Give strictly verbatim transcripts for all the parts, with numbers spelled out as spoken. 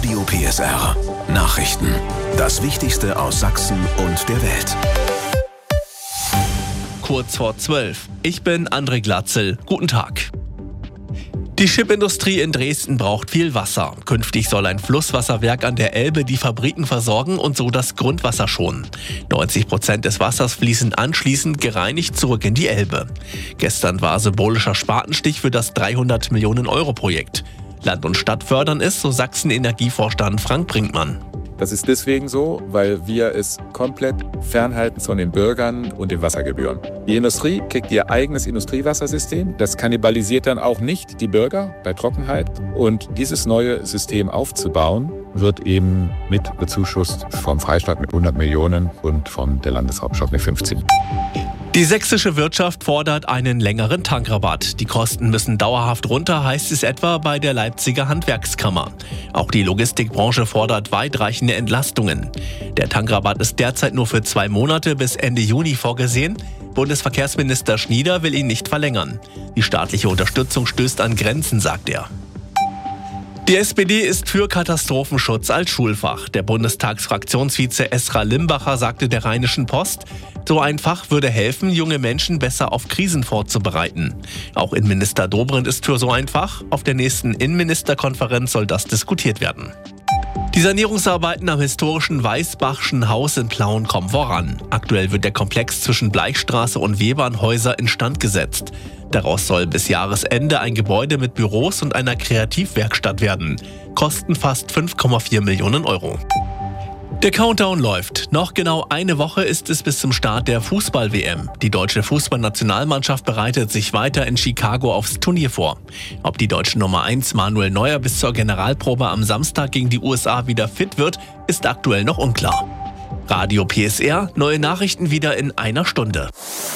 Radio P S R. Nachrichten. Das Wichtigste aus Sachsen und der Welt. Kurz vor zwölf. Ich bin André Glatzel. Guten Tag. Die Chipindustrie in Dresden braucht viel Wasser. Künftig soll ein Flusswasserwerk an der Elbe die Fabriken versorgen und so das Grundwasser schonen. neunzig Prozent des Wassers fließen anschließend gereinigt zurück in die Elbe. Gestern war symbolischer Spatenstich für das dreihundert Millionen Euro Projekt. Land und Stadt fördern es, so Sachsen-Energievorstand Frank Brinkmann. Das ist deswegen so, weil wir es komplett fernhalten von den Bürgern und den Wassergebühren. Die Industrie kriegt ihr eigenes Industriewassersystem. Das kannibalisiert dann auch nicht die Bürger bei Trockenheit. Und dieses neue System aufzubauen, wird eben mit bezuschusst vom Freistaat mit hundert Millionen und von der Landeshauptstadt mit fünfzehn. Die sächsische Wirtschaft fordert einen längeren Tankrabatt. Die Kosten müssen dauerhaft runter, heißt es etwa bei der Leipziger Handwerkskammer. Auch die Logistikbranche fordert weitreichende Entlastungen. Der Tankrabatt ist derzeit nur für zwei Monate bis Ende Juni vorgesehen. Bundesverkehrsminister Schnieder will ihn nicht verlängern. Die staatliche Unterstützung stößt an Grenzen, sagt er. Die S P D ist für Katastrophenschutz als Schulfach. Der Bundestagsfraktionsvize Esra Limbacher sagte der Rheinischen Post, so ein Fach würde helfen, junge Menschen besser auf Krisen vorzubereiten. Auch Innenminister Dobrindt ist für so ein Fach. Auf der nächsten Innenministerkonferenz soll das diskutiert werden. Die Sanierungsarbeiten am historischen Weißbachschen Haus in Plauen kommen voran. Aktuell wird der Komplex zwischen Bleichstraße und Webernhäuser instand gesetzt. Daraus soll bis Jahresende ein Gebäude mit Büros und einer Kreativwerkstatt werden. Kosten fast fünf Komma vier Millionen Euro. Der Countdown läuft. Noch genau eine Woche ist es bis zum Start der Fußball-W M. Die deutsche Fußballnationalmannschaft bereitet sich weiter in Chicago aufs Turnier vor. Ob die deutsche Nummer eins Manuel Neuer bis zur Generalprobe am Samstag gegen die U S A wieder fit wird, ist aktuell noch unklar. Radio P S R, neue Nachrichten wieder in einer Stunde.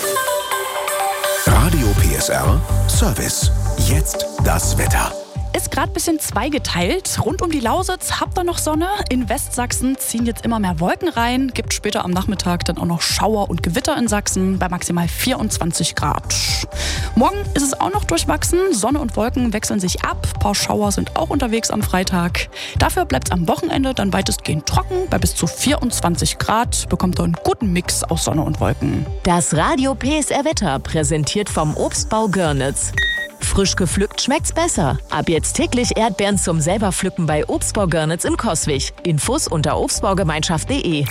Radio P S R Service. Jetzt das Wetter. Ist gerade ein bisschen zweigeteilt. Rund um die Lausitz habt ihr noch Sonne. In Westsachsen ziehen jetzt immer mehr Wolken rein. Gibt später am Nachmittag dann auch noch Schauer und Gewitter in Sachsen bei maximal vierundzwanzig Grad. Morgen ist es auch noch durchwachsen. Sonne und Wolken wechseln sich ab. Ein paar Schauer sind auch unterwegs am Freitag. Dafür bleibt es am Wochenende dann weitestgehend trocken. Bei bis zu vierundzwanzig Grad bekommt ihr einen guten Mix aus Sonne und Wolken. Das Radio P S R Wetter präsentiert vom Obstbau Görnitz. Frisch gepflückt schmeckt's besser. Ab jetzt täglich Erdbeeren zum selber pflücken bei Obstbau Görnitz in Coswig. Infos unter obstbaugemeinschaft punkt de.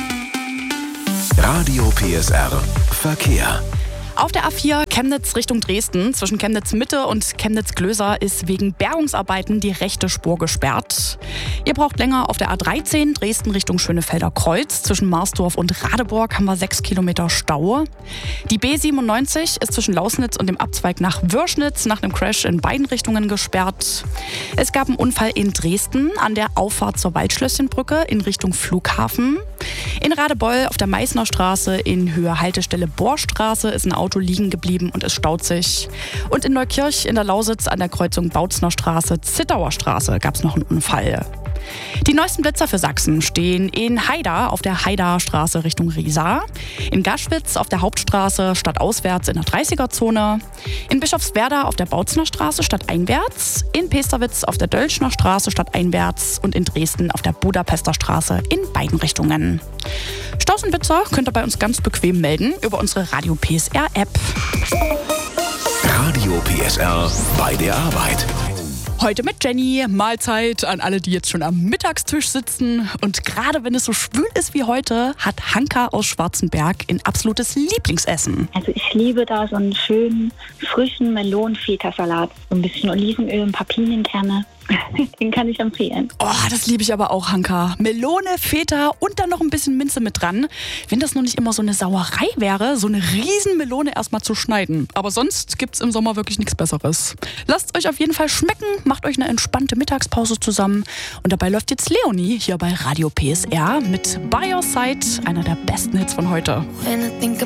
Radio P S R Verkehr. Auf der A vier Chemnitz Richtung Dresden zwischen Chemnitz Mitte und Chemnitz Glöser ist wegen Bergungsarbeiten die rechte Spur gesperrt. Ihr braucht länger auf der A dreizehn Dresden Richtung Schönefelder Kreuz. Zwischen Marsdorf und Radeborg haben wir sechs Kilometer Stau. Die B siebenundneunzig ist zwischen Lausnitz und dem Abzweig nach Würschnitz nach einem Crash in beiden Richtungen gesperrt. Es gab einen Unfall in Dresden an der Auffahrt zur Waldschlösschenbrücke in Richtung Flughafen. In Radebeul auf der Meißner Straße in Höhe Haltestelle Bohrstraße ist ein Auto liegen geblieben und es staut sich. Und in Neukirch in der Lausitz an der Kreuzung Bautzner Straße, Zittauer Straße gab es noch einen Unfall. Die neuesten Blitzer für Sachsen stehen in Haida auf der Haidaer Straße Richtung Riesa, in Gaschwitz auf der Hauptstraße stadtauswärts in der dreißiger-Zone, in Bischofswerda auf der Bautzner Straße stadteinwärts, in Pesterwitz auf der Dölschner Straße stadteinwärts und in Dresden auf der Budapester Straße in beiden Richtungen. Staus und Blitzer könnt ihr bei uns ganz bequem melden über unsere Radio P S R App. Radio P S R bei der Arbeit. Heute mit Jenny. Mahlzeit an alle, die jetzt schon am Mittagstisch sitzen. Und gerade wenn es so schwül ist wie heute, hat Hanka aus Schwarzenberg ein absolutes Lieblingsessen. Also ich liebe da so einen schönen, frischen Melonen-Feta-Salat. So ein bisschen Olivenöl, ein paar Pinienkerne. Den kann ich empfehlen. Oh, das liebe ich aber auch, Hanka. Melone, Feta und dann noch ein bisschen Minze mit dran. Wenn das nur nicht immer so eine Sauerei wäre, so eine riesen Melone erstmal zu schneiden. Aber sonst gibt's im Sommer wirklich nichts Besseres. Lasst euch auf jeden Fall schmecken, macht euch eine entspannte Mittagspause zusammen. Und dabei läuft jetzt Leonie hier bei Radio P S R mit By Your Side, einer der besten Hits von heute. When I think